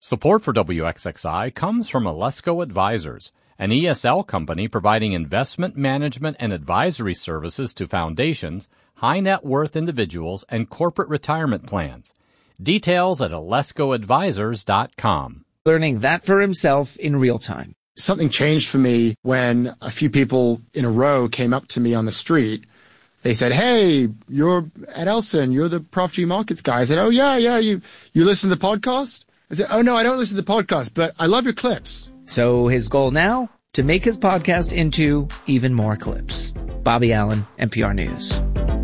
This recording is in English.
Support for WXXI comes from Alesco Advisors, an ESL company providing investment management and advisory services to foundations, high net worth individuals, and corporate retirement plans. Details at alescoadvisors.com. Learning that for himself in real time. Something changed for me when a few people in a row came up to me on the street. They said, "Hey, you're Ed Elson. You're the Prof G Markets guy." I said, "Oh, yeah, you listen to the podcast?" I said, "Oh, no, I don't listen to the podcast, but I love your clips." So his goal now? To make his podcast into even more clips. Bobby Allen, NPR News.